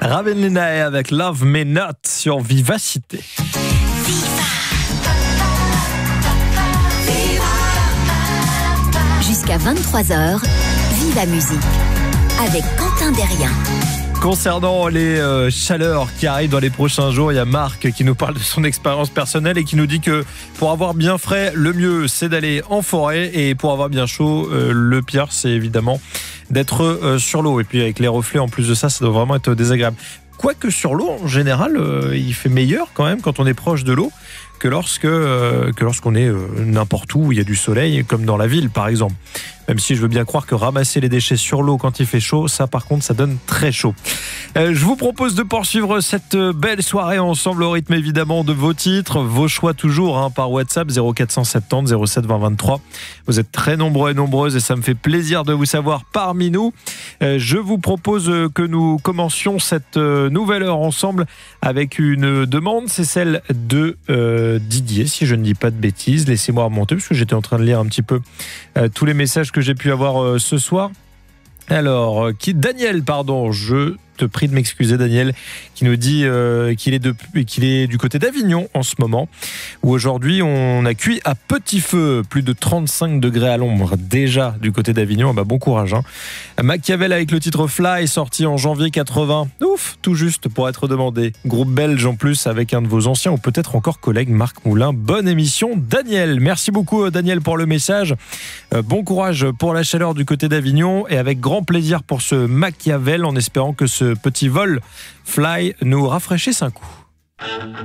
Raven Lenae avec Love Me Not sur Vivacité. Jusqu'à 23h, Viva Musique avec Quentin Derrien. Concernant les chaleurs qui arrivent dans les prochains jours, il y a Marc qui nous parle de son expérience personnelle et qui nous dit que pour avoir bien frais, le mieux c'est d'aller en forêt, et pour avoir bien chaud, le pire c'est évidemment d'être sur l'eau. Et puis avec les reflets en plus de ça, ça doit vraiment être désagréable. Quoique sur l'eau, en général, il fait meilleur quand même quand on est proche de l'eau que lorsqu'on est n'importe où il y a du soleil, comme dans la ville par exemple. Même si je veux bien croire que ramasser les déchets sur l'eau quand il fait chaud, ça par contre ça donne très chaud. Je vous propose de poursuivre cette belle soirée ensemble au rythme évidemment de vos titres, vos choix toujours par WhatsApp 0470 07 20 23. Vous êtes très nombreux et nombreuses et ça me fait plaisir de vous savoir parmi nous. Je vous propose que nous commencions cette nouvelle heure ensemble avec une demande, c'est celle de Didier, si je ne dis pas de bêtises. Laissez-moi remonter parce que j'étais en train de lire un petit peu tous les messages que j'ai pu avoir ce soir. Alors, Daniel, pardon, je te prie de m'excuser Daniel, qui nous dit qu'il est du côté d'Avignon en ce moment, où aujourd'hui on a cuit à petit feu, plus de 35 degrés à l'ombre déjà du côté d'Avignon. Bon courage. Machiavel avec le titre Fly, sorti en janvier 80. Ouf, tout juste pour être demandé. Groupe belge en plus avec un de vos anciens ou peut-être encore collègue Marc Moulin. Bonne émission Daniel. Merci beaucoup Daniel pour le message. Bon courage pour la chaleur du côté d'Avignon et avec grand plaisir pour ce Machiavel, en espérant que ce petit vol Fly nous rafraîchisse un coup.